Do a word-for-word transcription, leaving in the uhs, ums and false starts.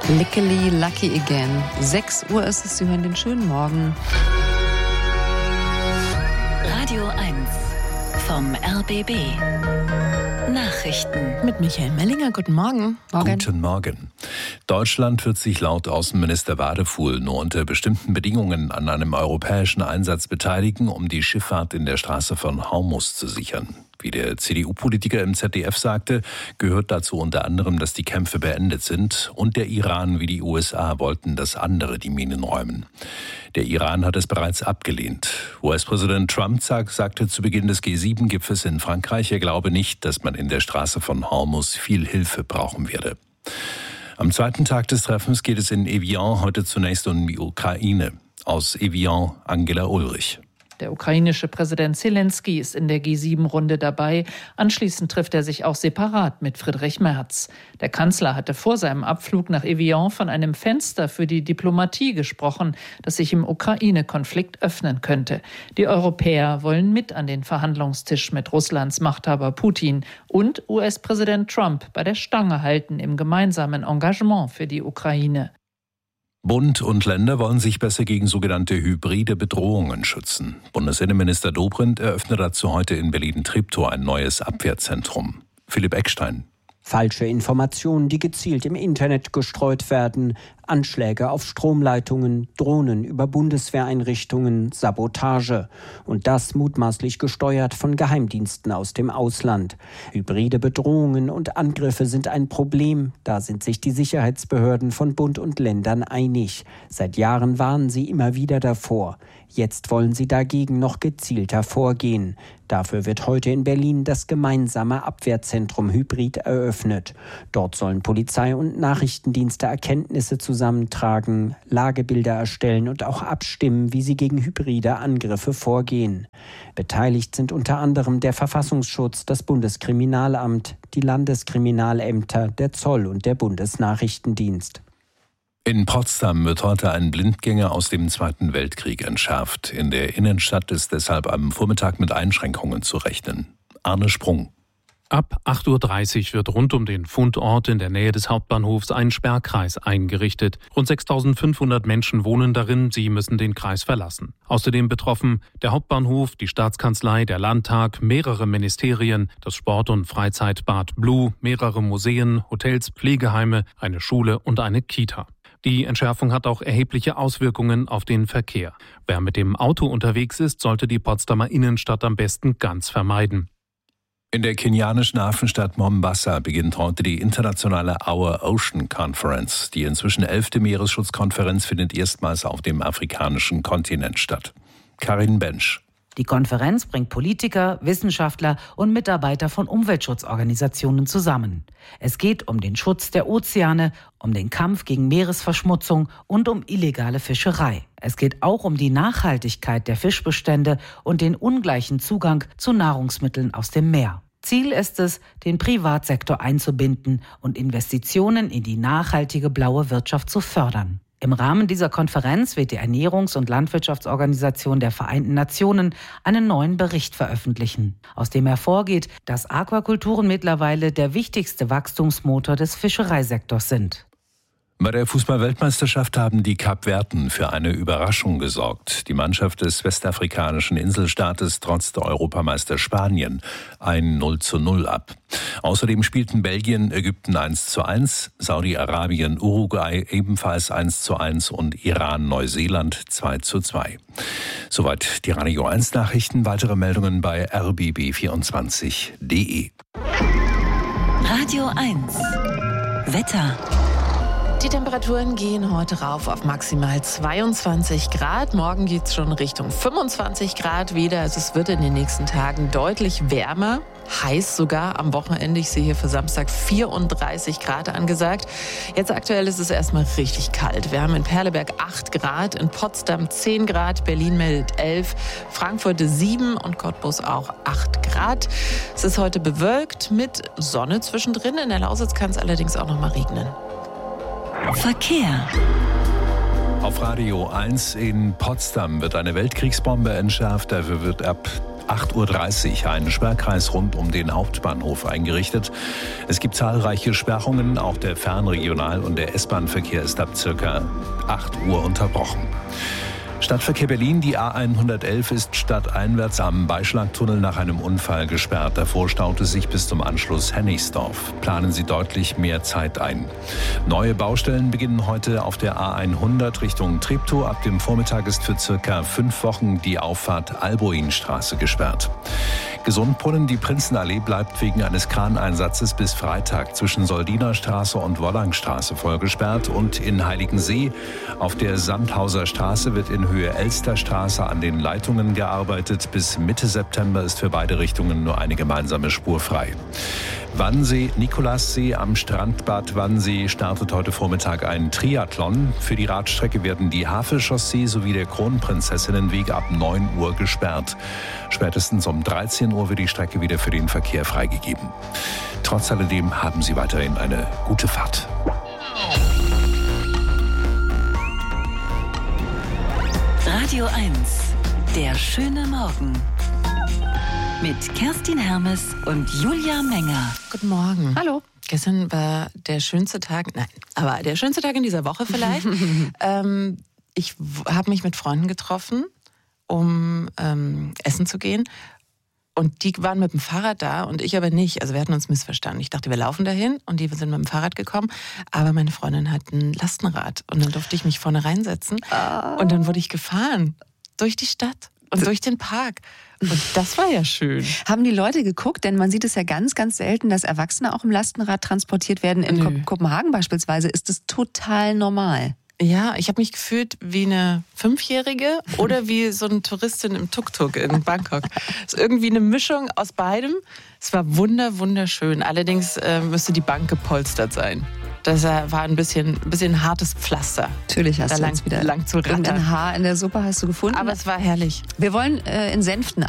Lickily Lucky Again. sechs Uhr ist es, Sie hören den schönen Morgen. Radio eins vom R B B. Nachrichten. Mit Michael Mellinger. Guten Morgen. Morgen. Guten Morgen. Deutschland wird sich laut Außenminister Wadefuhl nur unter bestimmten Bedingungen an einem europäischen Einsatz beteiligen, um die Schifffahrt in der Straße von Hormuz zu sichern. Wie der C D U-Politiker im Z D F sagte, gehört dazu unter anderem, dass die Kämpfe beendet sind und der Iran wie die U S A wollten, dass andere die Minen räumen. Der Iran hat es bereits abgelehnt. U S-Präsident Trump sagte zu Beginn des G sieben Gipfels in Frankreich, er glaube nicht, dass man in der Straße von Hormuz viel Hilfe brauchen werde. Am zweiten Tag des Treffens geht es in Evian heute zunächst um die Ukraine. Aus Evian Angela Ulrich. Der ukrainische Präsident Zelensky ist in der G sieben Runde dabei. Anschließend trifft er sich auch separat mit Friedrich Merz. Der Kanzler hatte vor seinem Abflug nach Evian von einem Fenster für die Diplomatie gesprochen, das sich im Ukraine-Konflikt öffnen könnte. Die Europäer wollen mit an den Verhandlungstisch mit Russlands Machthaber Putin und U S-Präsident Trump bei der Stange halten im gemeinsamen Engagement für die Ukraine. Bund und Länder wollen sich besser gegen sogenannte hybride Bedrohungen schützen. Bundesinnenminister Dobrindt eröffnet dazu heute in Berlin-Treptow ein neues Abwehrzentrum. Philipp Eckstein. Falsche Informationen, die gezielt im Internet gestreut werden, Anschläge auf Stromleitungen, Drohnen über Bundeswehreinrichtungen, Sabotage. Und das mutmaßlich gesteuert von Geheimdiensten aus dem Ausland. Hybride Bedrohungen und Angriffe sind ein Problem. Da sind sich die Sicherheitsbehörden von Bund und Ländern einig. Seit Jahren warnen sie immer wieder davor. Jetzt wollen sie dagegen noch gezielter vorgehen. Dafür wird heute in Berlin das gemeinsame Abwehrzentrum Hybrid eröffnet. Dort sollen Polizei und Nachrichtendienste Erkenntnisse zusammentragen, Lagebilder erstellen und auch abstimmen, wie sie gegen hybride Angriffe vorgehen. Beteiligt sind unter anderem der Verfassungsschutz, das Bundeskriminalamt, die Landeskriminalämter, der Zoll und der Bundesnachrichtendienst. In Potsdam wird heute ein Blindgänger aus dem Zweiten Weltkrieg entschärft. In der Innenstadt ist deshalb am Vormittag mit Einschränkungen zu rechnen. Arne Sprung. Ab acht Uhr dreißig wird rund um den Fundort in der Nähe des Hauptbahnhofs ein Sperrkreis eingerichtet. Rund sechstausendfünfhundert Menschen wohnen darin, sie müssen den Kreis verlassen. Außerdem betroffen der Hauptbahnhof, die Staatskanzlei, der Landtag, mehrere Ministerien, das Sport- und Freizeitbad Blue, mehrere Museen, Hotels, Pflegeheime, eine Schule und eine Kita. Die Entschärfung hat auch erhebliche Auswirkungen auf den Verkehr. Wer mit dem Auto unterwegs ist, sollte die Potsdamer Innenstadt am besten ganz vermeiden. In der kenianischen Hafenstadt Mombasa beginnt heute die internationale Our Ocean Conference. Die inzwischen elfte Meeresschutzkonferenz findet erstmals auf dem afrikanischen Kontinent statt. Karin Bensch. Die Konferenz bringt Politiker, Wissenschaftler und Mitarbeiter von Umweltschutzorganisationen zusammen. Es geht um den Schutz der Ozeane, um den Kampf gegen Meeresverschmutzung und um illegale Fischerei. Es geht auch um die Nachhaltigkeit der Fischbestände und den ungleichen Zugang zu Nahrungsmitteln aus dem Meer. Ziel ist es, den Privatsektor einzubinden und Investitionen in die nachhaltige blaue Wirtschaft zu fördern. Im Rahmen dieser Konferenz wird die Ernährungs- und Landwirtschaftsorganisation der Vereinten Nationen einen neuen Bericht veröffentlichen, aus dem hervorgeht, dass Aquakulturen mittlerweile der wichtigste Wachstumsmotor des Fischereisektors sind. Bei der Fußball-Weltmeisterschaft haben die Kapverden für eine Überraschung gesorgt. Die Mannschaft des westafrikanischen Inselstaates trotzte Europameister Spanien ein null zu null ab. Außerdem spielten Belgien, Ägypten eins zu eins, Saudi-Arabien, Uruguay ebenfalls eins zu eins und Iran, Neuseeland zwei zu zwei. Soweit die Radio eins Nachrichten. Weitere Meldungen bei r b b vierundzwanzig punkt d e. Radio eins Wetter. Die Temperaturen gehen heute rauf auf maximal zweiundzwanzig Grad. Morgen geht es schon Richtung fünfundzwanzig Grad wieder. Also es wird in den nächsten Tagen deutlich wärmer. Heiß sogar am Wochenende. Ich sehe hier für Samstag vierunddreißig Grad angesagt. Jetzt aktuell ist es erstmal richtig kalt. Wir haben in Perleberg acht Grad, in Potsdam zehn Grad, Berlin meldet elf, Frankfurt sieben und Cottbus auch acht Grad. Es ist heute bewölkt mit Sonne zwischendrin. In der Lausitz kann es allerdings auch noch mal regnen. Verkehr. Auf Radio eins in Potsdam wird eine Weltkriegsbombe entschärft. Dafür wird ab acht Uhr dreißig ein Sperrkreis rund um den Hauptbahnhof eingerichtet. Es gibt zahlreiche Sperrungen, auch der Fernregional- und der S-Bahn-Verkehr ist ab circa acht Uhr unterbrochen. Stadtverkehr Berlin, die A hundertelf ist stadteinwärts am Beischlagtunnel nach einem Unfall gesperrt. Davor staute sich bis zum Anschluss Hennigsdorf. Planen Sie deutlich mehr Zeit ein. Neue Baustellen beginnen heute auf der A hundert Richtung Treptow. Ab dem Vormittag ist für circa fünf Wochen die Auffahrt Albuinstraße gesperrt. Gesundbrunnen, die Prinzenallee bleibt wegen eines Kraneinsatzes bis Freitag zwischen Soldinerstraße und Wollangstraße vollgesperrt. Und in Heiligensee auf der Sandhauser Straße wird in Höhe Elsterstraße an den Leitungen gearbeitet. Bis Mitte September ist für beide Richtungen nur eine gemeinsame Spur frei. Wannsee, Nikolassee am Strandbad Wannsee startet heute Vormittag ein Triathlon. Für die Radstrecke werden die Havelchaussee sowie der Kronprinzessinnenweg ab neun Uhr gesperrt. Spätestens um dreizehn Uhr wird die Strecke wieder für den Verkehr freigegeben. Trotz alledem haben Sie weiterhin eine gute Fahrt. Radio eins, der schöne Morgen. Mit Kerstin Hermes und Julia Menger. Guten Morgen. Hallo. Gestern war der schönste Tag, nein, aber der schönste Tag in dieser Woche vielleicht. ähm, ich habe mich mit Freunden getroffen, um ähm, essen zu gehen. Und die waren mit dem Fahrrad da und ich aber nicht. Also wir hatten uns missverstanden. Ich dachte, wir laufen dahin und die sind mit dem Fahrrad gekommen. Aber meine Freundin hat ein Lastenrad und dann durfte ich mich vorne reinsetzen. Ah. Und dann wurde ich gefahren durch die Stadt und durch den Park. Und das war ja schön. Haben die Leute geguckt? Denn man sieht es ja ganz, ganz selten, dass Erwachsene auch im Lastenrad transportiert werden. In Ko- Kopenhagen beispielsweise ist es total normal. Ja, ich habe mich gefühlt wie eine Fünfjährige oder wie so eine Touristin im Tuk-Tuk in Bangkok. Es ist irgendwie eine Mischung aus beidem. Es war wunder, wunderschön. Allerdings äh, müsste die Bank gepolstert sein. Das war ein bisschen, ein bisschen hartes Pflaster. Natürlich hast da du lang, jetzt wieder lang zu rattern. irgendein Haar in der Suppe hast du gefunden. Aber es war herrlich. Wir wollen äh, in Senften